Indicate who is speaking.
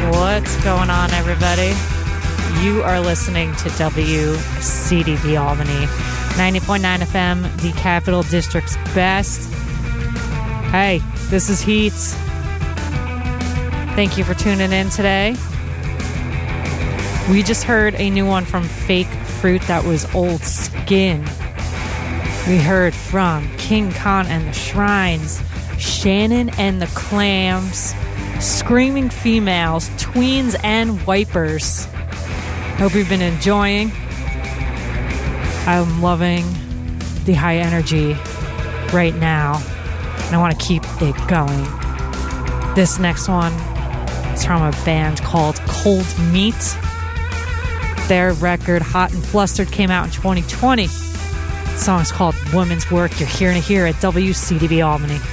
Speaker 1: What's going on, everybody? You are listening to WCDB Albany, 90.9 FM, the Capital District's best. Hey, this is Heats. Thank you for tuning in today. We just heard a new one from Fake Fruit. That was Old Skin. We heard from King Khan and the Shrines, Shannon and the Clams, Screaming Females, Tweens and Wipers. Hope you've been enjoying. I'm loving the high energy right now, and I want to keep it going. This next one is from a band called Cold Meat. Their record, Hot and Flustered, came out in 2020. The song is called Woman's Work. You're hearing it here at WCDB Albany.